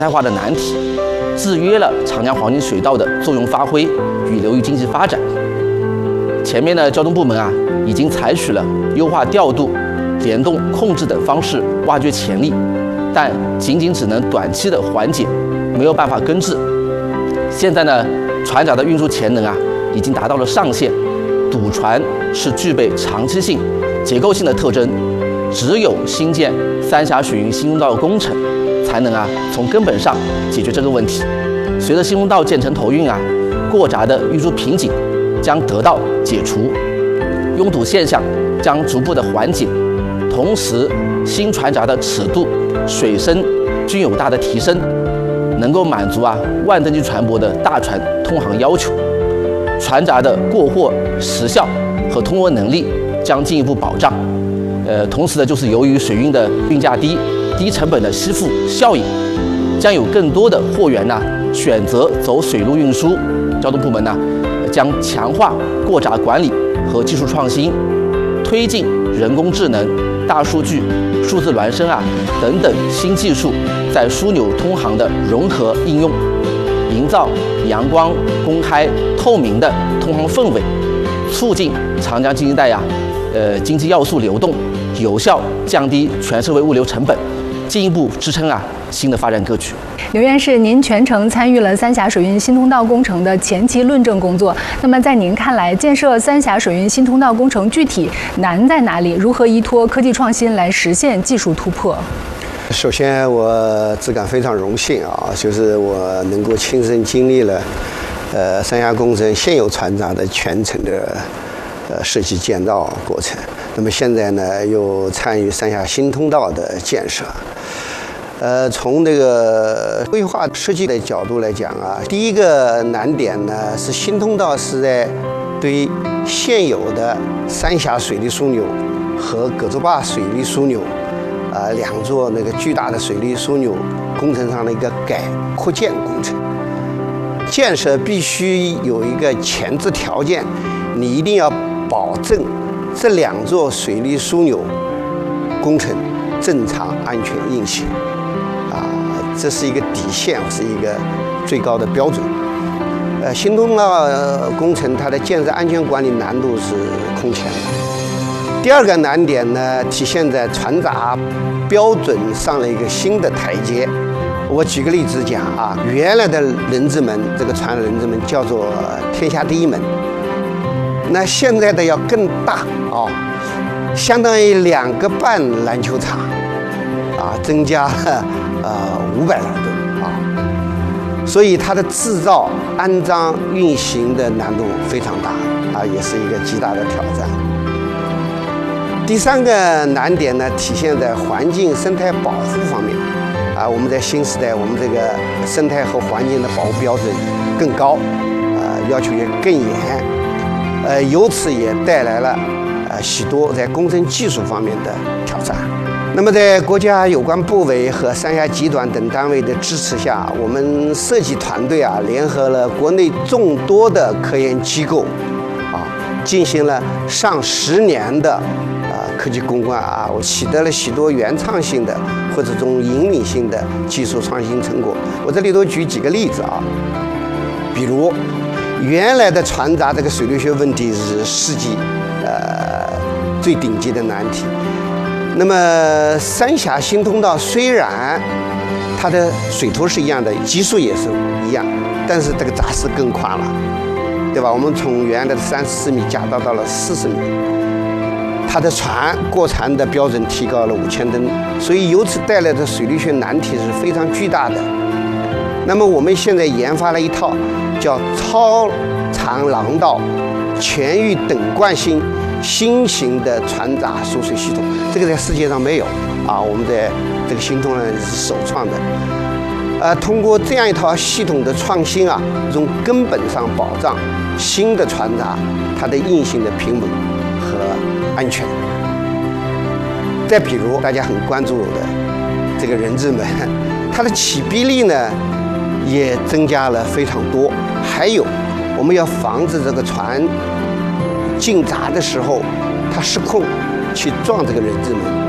态化的难题，制约了长江黄金水道的作用发挥与流域经济发展。前面的交通部门已经采取了优化调度、联动控制等方式挖掘潜力，但仅只能短期的缓解，没有办法根治。现在呢，船闸的运输潜能已经达到了上限，堵船是具备长期性、结构性的特征，只有新建三峡水运新通道工程，才能从根本上解决这个问题。随着新通道建成投运过闸的运输瓶颈将得到解除，拥堵现象将逐步的缓解，同时新船闸的尺度、水深均有大的提升，能够满足万吨级船舶的大船通航要求。船闸的过货时效和通货能力将进一步保障。同时呢，就是由于水运的运价低、低成本的吸附效应，将有更多的货源选择走水路运输。交通部门将强化过闸管理和技术创新，推进人工智能、大数据、数字孪生等等新技术在枢纽通航的融合应用，营造阳光、公开、透明的通航氛围，促进长江经济带经济要素流动，有效降低全社会物流成本，进一步支撑新的发展格局。 刘院士，您全程参与了三峡水运新通道工程的前期论证工作。那么，在您看来，建设三峡水运新通道工程具体难在哪里？如何依托科技创新来实现技术突破？ 首先，我自感非常荣幸就是我能够亲身经历了三峡工程现有船闸的全程的设计建造过程。那么现在呢，又参与三峡新通道的建设。从这个规划设计的角度来讲第一个难点呢是新通道是在对现有的三峡水利枢纽和葛洲坝水利枢纽两座那个巨大的水利枢纽工程上的一个扩建工程。建设必须有一个前置条件，你一定要保证这两座水利枢纽工程正常、安全运行。这是一个底线，是一个最高的标准。新通道工程它的建设安全管理难度是空前的。第二个难点呢，体现在船闸标准上了一个新的台阶。我举个例子讲原来的人字门，这个船的人字门叫做天下第一门，那现在的要更大相当于2个半篮球场增加了500来吨所以它的制造、安装、运行的难度非常大也是一个极大的挑战。第三个难点呢，体现在环境生态保护方面我们在新时代，我们这个生态和环境的保护标准更高要求也更严由此也带来了许多在工程技术方面的挑战。那么在国家有关部委和三峡集团等单位的支持下，我们设计团队联合了国内众多的科研机构进行了上10年的科技攻关我取得了许多原创性的或者引领性的技术创新成果。我这里头举几个例子比如原来的船闸这个水流学问题是世纪最顶级的难题。那么三峡新通道虽然它的水头是一样的，基数也是一样，但是这个闸室更宽了，对吧？我们从原来的34米加大到了40米，它的过船的标准提高了5000吨，所以由此带来的水利学难题是非常巨大的。那么我们现在研发了一套叫超长廊道全域等惯性新型的船闸输水系统，这个在世界上没有我们在这个新通道是首创的。通过这样一套系统的创新从根本上保障新的船闸它的运行的平稳和安全。再比如大家很关注的这个人字门，它的起逼力呢也增加了非常多。还有我们要防止这个船进闸的时候它失控去撞这个人字门，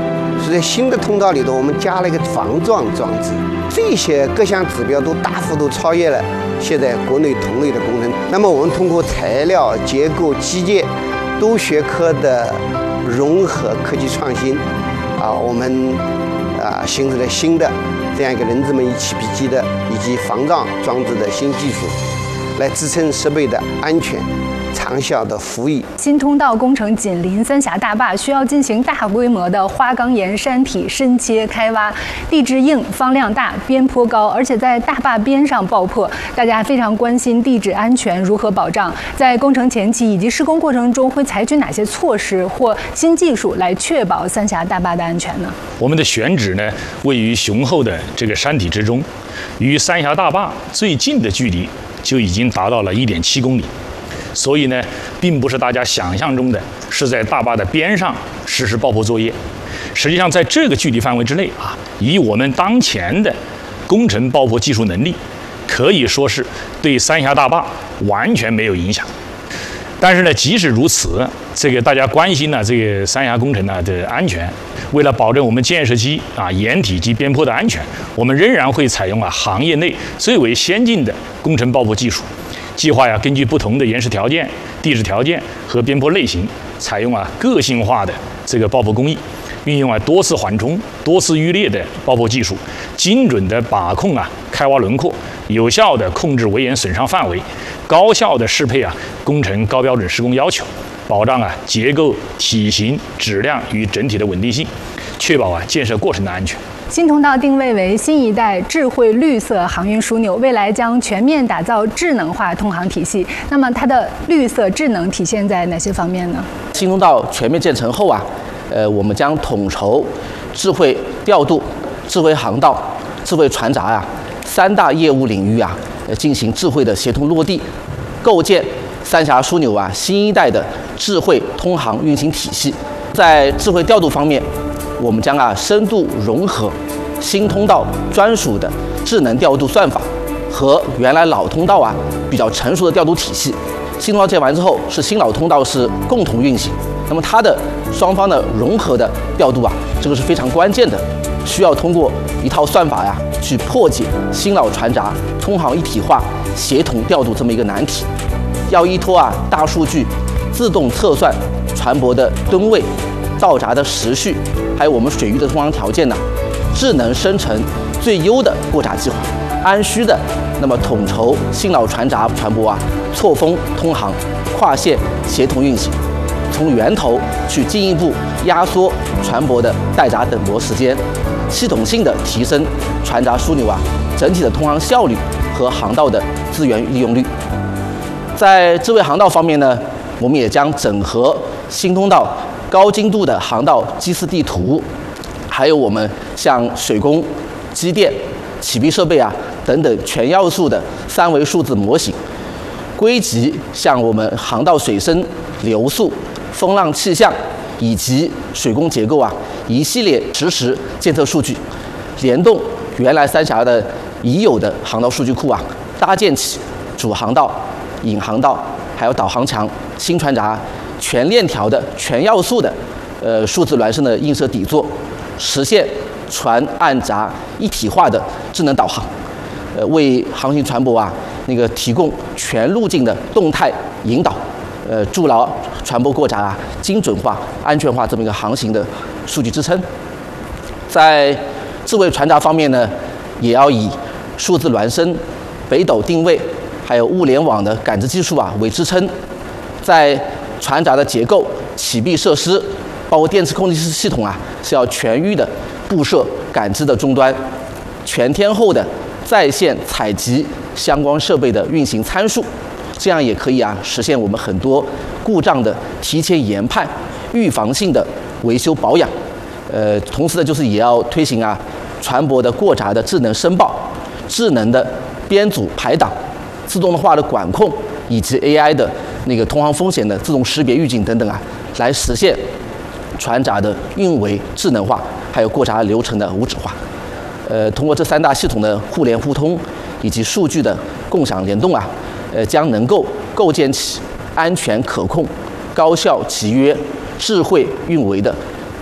所以在新的通道里头，我们加了一个防撞装置，这些各项指标都大幅度超越了现在国内同类的工程。那么我们通过材料、结构、机械多学科的融合科技创新，我们形成了新的这样一个人这么一起笔记的以及防撞装置的新技术，来支撑设备的安全、长效的服役。 新通道工程紧邻三峡大坝，需要进行大规模的花岗岩山体深切开挖，地质硬、方量大、边坡高，而且在大坝边上爆破，大家非常关心地质安全如何保障。在工程前期以及施工过程中，会采取哪些措施或新技术来确保三峡大坝的安全呢？ 我们的选址呢，位于雄厚的这个山体之中，与三峡大坝最近的距离就已经达到了1.7公里。所以呢，并不是大家想象中的是在大坝的边上实施爆破作业。实际上，在这个距离范围之内以我们当前的工程爆破技术能力，可以说是对三峡大坝完全没有影响。但是呢，即使如此，这个大家关心呢，这个三峡工程呢的安全，为了保证我们建设期岩体及边坡的安全，我们仍然会采用行业内最为先进的工程爆破技术。计划根据不同的岩石条件、地质条件和边坡类型，采用个性化的这个爆破工艺，运用多次缓冲、多次预裂的爆破技术，精准的把控开挖轮廓，有效的控制围岩损伤范围，高效的适配工程高标准施工要求，保障结构、体型、质量与整体的稳定性，确保建设过程的安全。 新通道定位为新一代智慧绿色航运枢纽，未来将全面打造智能化通航体系。那么它的绿色智能体现在哪些方面呢？ 新通道全面建成后我们将统筹智慧调度、智慧航道、智慧船闸3大业务领域进行智慧的协同落地，构建三峡枢纽新一代的智慧通航运行体系。在智慧调度方面，我们将深度融合新通道专属的智能调度算法和原来老通道比较成熟的调度体系。新通道建完之后，是新老通道是共同运行，那么它的双方的融合的调度这个是非常关键的，需要通过一套算法去破解新老船闸通航一体化、协同调度这么一个难题。要依托大数据自动测算船舶的吨位、到闸的时序，还有我们水域的通航条件智能生成最优的过闸计划，安虚的那么统筹新老船闸船舶错峰通航、跨线协同运行，从源头去进一步压缩船舶的待闸等泊时间，系统性的提升船闸枢纽整体的通航效率和航道的资源利用率。在智慧航道方面呢，我们也将整合新通道高精度的航道基次地图，还有我们像水工、机电、起闭设备等等全要素的3维数字模型，归集像我们航道水深、流速、风浪气象以及水工结构一系列实时监测数据，联动原来三峡的已有的航道数据库搭建起主航道、引航道还有导航墙、新船闸全链条的全要素的数字孪生的映射底座，实现船岸闸一体化的智能导航，为航行船舶提供全路径的动态引导，筑牢船舶过闸精准化、安全化这么一个航行的数据支撑。在智慧船闸方面呢，也要以数字孪生、北斗定位还有物联网的感知技术为支撑，在船闸的结构、起闭设施，包括电磁控制系统是要全域的布设感知的终端，全天候的在线采集相关设备的运行参数，这样也可以实现我们很多故障的提前研判、预防性的维修保养。同时呢，就是也要推行船舶的过闸的智能申报、智能的编组排档、自动化的管控以及 AI 的通航风险的自动识别预警等等来实现船闸的运维智能化，还有过闸流程的无纸化。通过这3大系统的互联互通以及数据的共享联动将能够构建起安全可控、高效集约、智慧运维的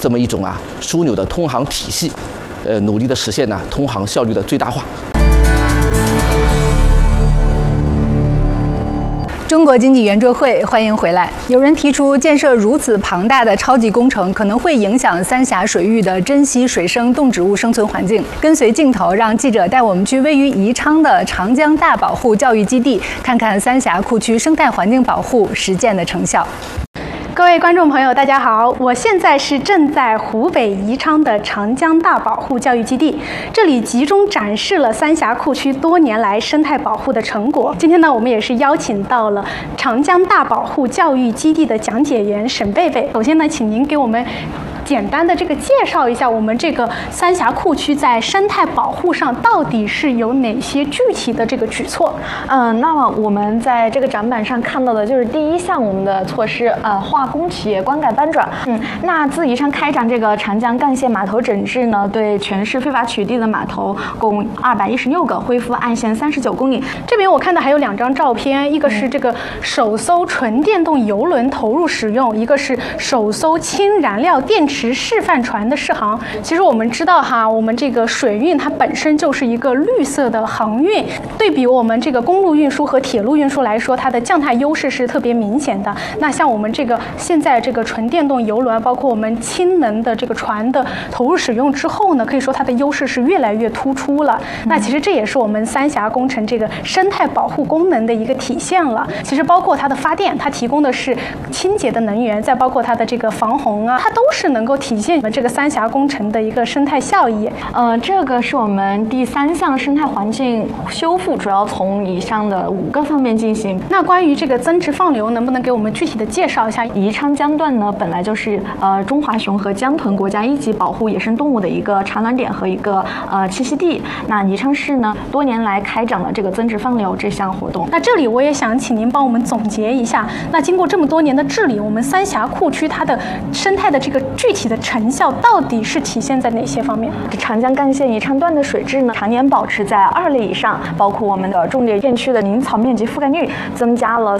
这么一种枢纽的通航体系，努力的实现通航效率的最大化。 中国经济圆桌会，欢迎回来。有人提出，建设如此庞大的超级工程，可能会影响三峡水域的珍稀水生动植物生存环境。跟随镜头，让记者带我们去位于宜昌的长江大保护教育基地，看看三峡库区生态环境保护实践的成效。各位观众朋友，大家好，我现在是正在湖北宜昌的长江大保护教育基地，这里集中展示了三峡库区多年来生态保护的成果。今天呢，我们也是邀请到了长江大保护教育基地的讲解员沈贝贝。首先呢，请您给我们简单的这个介绍一下我们这个三峡库区在生态保护上到底是有哪些具体的这个举措？ 那么我们在这个展板上看到的就是第一项我们的措施，化工企业灌溉搬转。那自宜昌开展这个长江干线码头整治呢，对全市非法取缔的码头共216个，恢复岸线39公里。 这边我看到还有2张照片，一个是这个首艘纯电动邮轮投入使用，一个是首艘氢燃料电池示范船的试航。其实我们知道我们这个水运它本身就是一个绿色的航运，对比我们这个公路运输和铁路运输来说，它的降碳优势是特别明显的。那像我们这个现在这个纯电动邮轮，包括我们氢能的这个船的投入使用之后呢，可以说它的优势是越来越突出了。那其实这也是我们三峡工程这个生态保护功能的一个体现了。其实包括它的发电，它提供的是清洁的能源，再包括它的这个防洪它都是能够体现我们这个三峡工程的一个生态效益。 这个是我们第3项生态环境修复，主要从以上的5个方面进行。 那关于这个增值放流，能不能给我们具体的介绍一下？ 宜昌江段呢，本来就是中华熊和江豚国家1级保护野生动物的一个产卵点和一个栖息地。那宜昌市呢，多年来开展了这个增值放流这项活动。 那这里我也想请您帮我们总结一下，那经过这么多年的治理，我们三峡库区它的生态的这个具体的成效到底是体现在哪些方面？ 长江干线宜昌段的水质呢，常年保持在2类以上，包括我们的重点片区的林草面积覆盖率增加了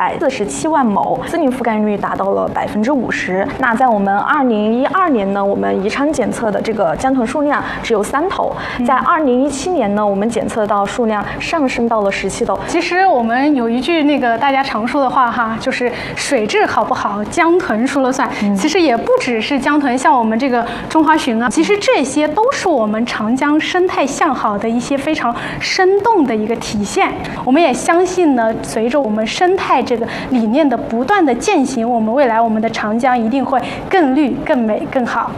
447万亩，森林覆盖率达到了50%。那在我们2012年呢，我们宜昌检测的这个江豚数量只有3头，在2017年呢，我们检测到数量上升到了17头。 其实我们有一句大家常说的话就是水质好不好，江豚说了算。其实也不只是江豚，像我们这个中华鲟其实这些都是我们长江生态向好的一些非常生动的一个体现。我们也相信呢，随着我们生态这个理念的不断的践行，我们未来我们的长江一定会更绿、更美、更好。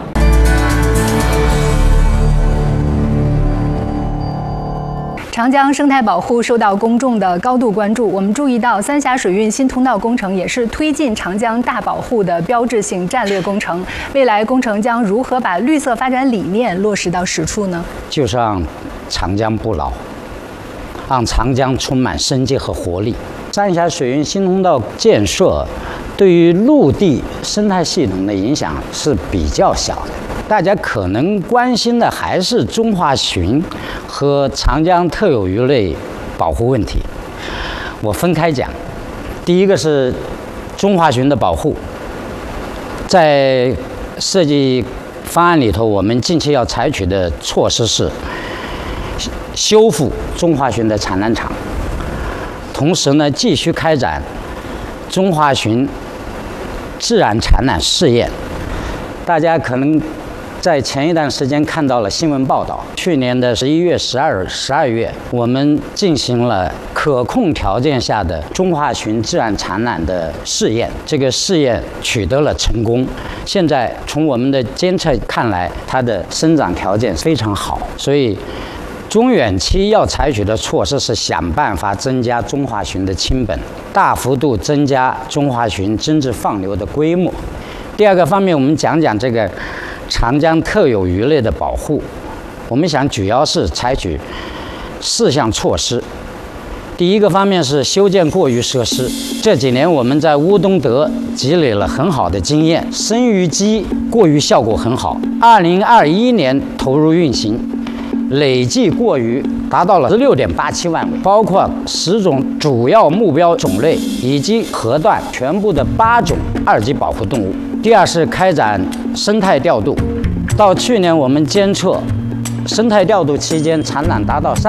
长江生态保护受到公众的高度关注，我们注意到三峡水运新通道工程也是推进长江大保护的标志性战略工程。未来工程将如何把绿色发展理念落实到实处呢？ 就是让长江不老，让长江充满生机和活力。三峡水运新通道建设对于陆地生态系统的影响是比较小的。大家可能关心的还是中华鲟和长江特有鱼类保护问题。我分开讲。第一个是中华鲟的保护，在设计方案里头，我们近期要采取的措施是修复中华鲟的产卵场，同时呢，继续开展中华鲟自然产卵试验。大家可能在前一段时间看到了新闻报道，去年的11月、12月，我们进行了可控条件下的中华鲟自然产卵的试验，这个试验取得了成功。现在从我们的监测看来，它的生长条件非常好，所以中远期要采取的措施是想办法增加中华鲟的亲本，大幅度增加中华鲟增值放流的规模。第二个方面，我们讲讲这个长江特有鱼类的保护。我们想主要是采取4项措施。第一个方面是修建过鱼设施，这几年我们在乌东德积累了很好的经验，生鱼基过鱼效果很好。2021年投入运行，累计过鱼达到了16.87万尾，包括10种主要目标种类以及河段全部的8种2级保护动物。第二是开展生态调度。到去年我们监测，生态调度期间产卵达到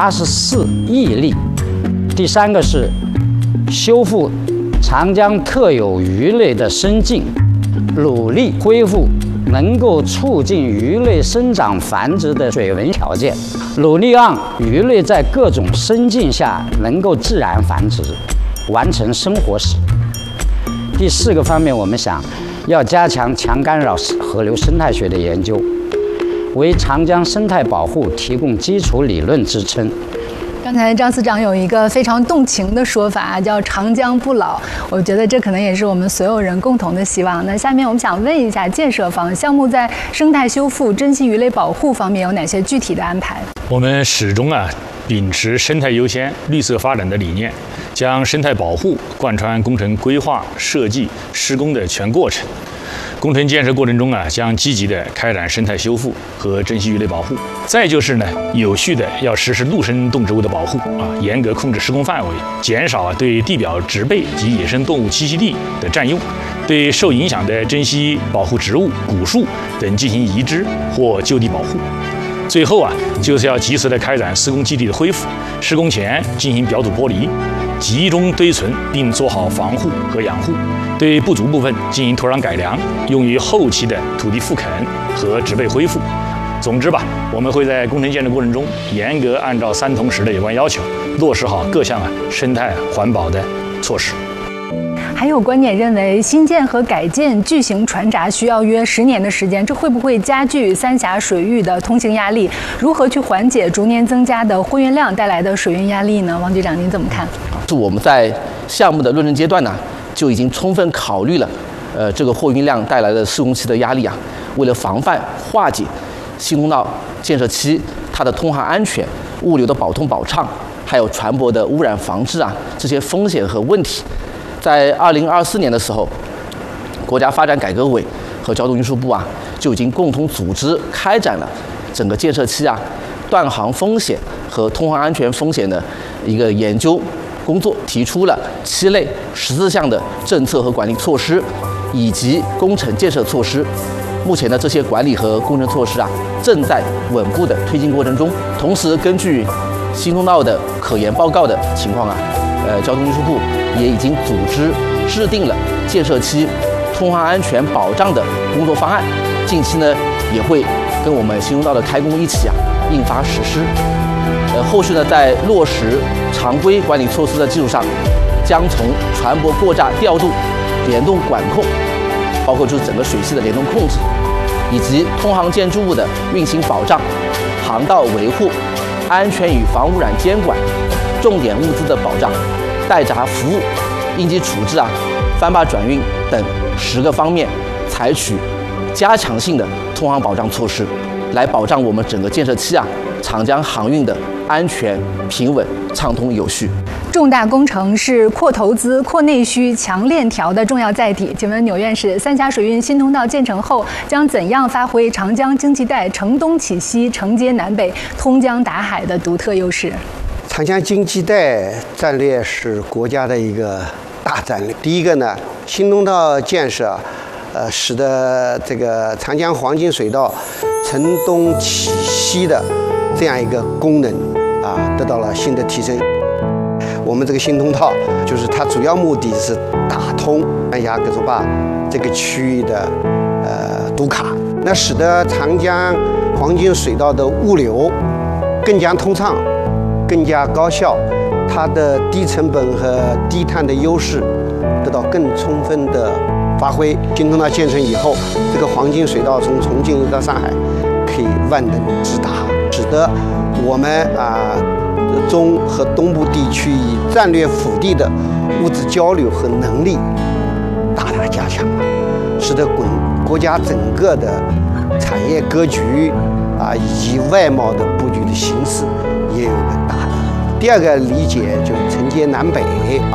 384亿粒。第三个是修复长江特有鱼类的生境，努力恢复能够促进鱼类生长繁殖的水文条件，努力让鱼类在各种生境下能够自然繁殖，完成生活史。第四个方面，我们想要加强强干扰河流生态学的研究，为长江生态保护提供基础理论支撑。 刚才张司长有一个非常动情的说法，叫长江不老，我觉得这可能也是我们所有人共同的希望。那下面我们想问一下建设方，项目在生态修复、珍稀鱼类保护方面有哪些具体的安排？ 我们始终秉持生态优先、绿色发展的理念，将生态保护贯穿工程规划、设计、施工的全过程。工程建设过程中将积极地开展生态修复和珍稀鱼类保护。再就是有序地要实施陆生动植物的保护严格控制施工范围，减少对地表植被及野生动物栖息地的占用，对受影响的珍稀保护植物、古树等进行移植或就地保护。最后就是要及时地开展施工基地的恢复，施工前进行表土剥离，集中堆存并做好防护和养护，对不足部分进行土壤改良，用于后期的土地复垦和植被恢复。总之我们会在工程建设过程中严格按照3同10的有关要求，落实好各项生态环保的措施。 还有观点认为，新建和改建巨型船闸需要约10年的时间，这会不会加剧三峡水域的通行压力？如何去缓解逐年增加的货运量带来的水运压力呢？王局长，您怎么看？ 我们在项目的论证阶段就已经充分考虑了，这个货运量带来的施工期的压力为了防范化解新通道建设期它的通航安全、物流的保通保畅，还有船舶的污染防治这些风险和问题。在2024年的时候，国家发展改革委和交通运输部就已经共同组织开展了整个建设期断航风险和通航安全风险的一个研究工作，提出了7类14项的政策和管理措施以及工程建设措施。目前的这些管理和工程措施正在稳步的推进过程中。同时，根据新通道的可研报告的情况交通运输部也已经组织制定了建设期通航安全保障的工作方案，近期也会跟我们新通道的开工一起印发实施。后续在落实常规管理措施的基础上，将从船舶过闸调度、联动管控，包括就是整个水系的联动控制，以及通航建筑物的运行保障、航道维护、安全与防污染监管、重点物资的保障、待闸服务、应急处置翻坝转运等10个方面，采取加强性的通航保障措施，来保障我们整个建设期长江航运的安全、平稳、畅通有序。 重大工程是扩投资、扩内需、强链条的重要载体。请问纽院士，三峡水运新通道建成后，将怎样发挥长江经济带承东启西、承接南北、通江达海的独特优势？ 长江经济带战略是国家的一个大战略。第一个新通道建设，使得这个长江黄金水道承东启西的这样一个功能得到了新的提升。我们这个新通道就是它主要目的是打通三峡葛洲坝这个区域的堵卡，那使得长江黄金水道的物流更加通畅、更加高效，它的低成本和低碳的优势得到更充分的发挥。新通道建成以后，这个黄金水道从重庆到上海可以万能直达，使得我们中和东部地区以战略腹地的物资交流和能力大大加强，使得国家整个的产业格局以及外贸的布局的形势也有一个大的。第二个理解就是承接南北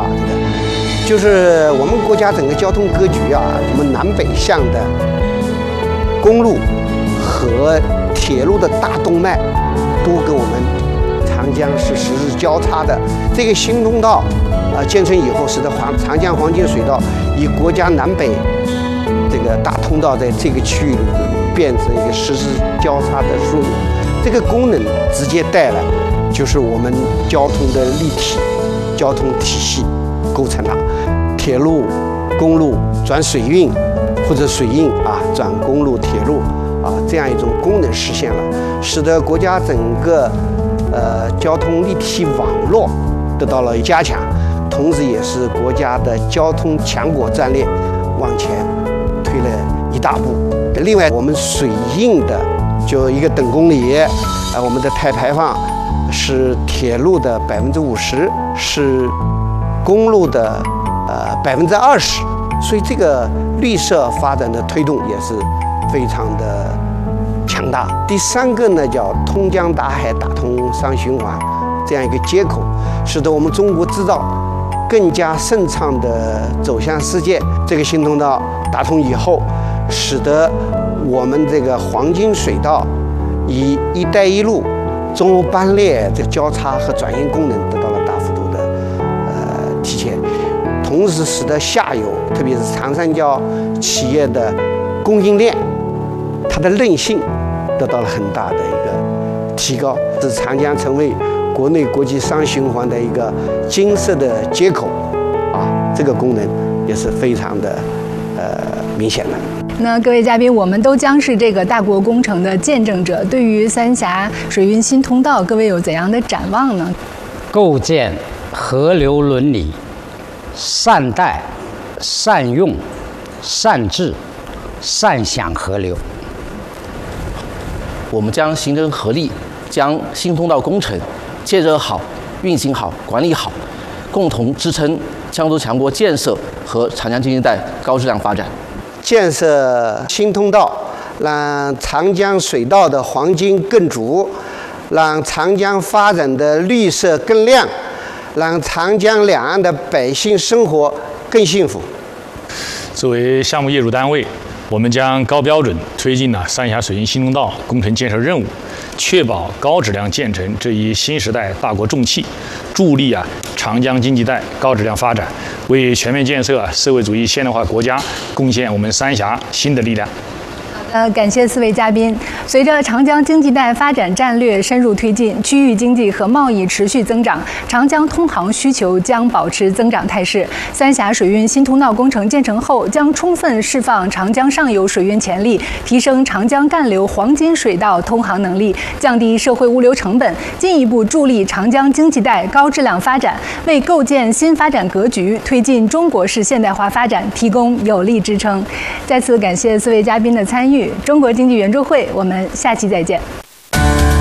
就是我们国家整个交通格局我们南北向的公路和铁路的大动脉都跟我们长江是时日交叉的。这个新通道建成以后，使得长江黄金水道以国家南北这这个大通道在这个区域里变成一个实时交叉的输入，这个功能直接带来就是我们交通的立体交通体系构成了铁路、公路转水运，或者水运转公路、铁路这样一种功能实现了，使得国家整个交通立体网络得到了加强，同时也是国家的交通强国战略往前推了一大步。另外，我们水运的就一个等公里，我们的碳排放是铁路的50%，是公路的20%，所以这个绿色发展的推动也是非常的强大。第三个呢，叫通江达海打通商循环这样一个接口，使得我们中国制造更加顺畅地走向世界。这个新通道打通以后，使得我们这个黄金水道以“一带一路”中欧班列的交叉和转运功能得到了大幅度的体现，同时使得下游，特别是长三角企业的供应链，它的韧性得到了很大的一个提高，使长江成为国内国际商循环的一个金色的接口这个功能也是非常的明显的。 那各位嘉宾，我们都将是这个大国工程的见证者。对于三峡水运新通道，各位有怎样的展望呢？ 构建河流伦理，善待、善用、善治、善享河流。 我们将形成合力，将新通道工程建设好、运行好、管理好，共同支撑江苏强国建设和长江经济带高质量发展。 建设新通道，让长江水道的黄金更足，让长江发展的绿色更亮，让长江两岸的百姓生活更幸福。 作为项目业主单位，我们将高标准推进三峡水运新通道工程建设任务，确保高质量建成这一新时代大国重器，助力长江经济带高质量发展，为全面建设社会主义现代化国家贡献我们三峡新的力量。 感谢4位嘉宾。随着长江经济带发展战略深入推进，区域经济和贸易持续增长，长江通航需求将保持增长态势。三峡水运新通道工程建成后，将充分释放长江上游水运潜力，提升长江干流黄金水道通航能力，降低社会物流成本，进一步助力长江经济带高质量发展，为构建新发展格局、推进中国式现代化发展提供有力支撑。再次感谢4位嘉宾的参与。中国经济圆桌会，我们下期再见。